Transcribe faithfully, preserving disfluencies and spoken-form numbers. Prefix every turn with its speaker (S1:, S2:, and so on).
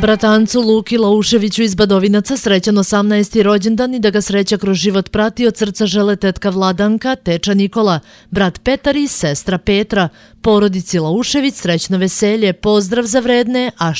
S1: Bratancu Luki Lauševiću iz Badovinaca srećan osamnaesti rođendan i da ga sreća kroz život prati od srca žele tetka Vladanka, teča Nikola, brat Petar i sestra Petra. Porodici Laušević srećno veselje, pozdrav za vredne, a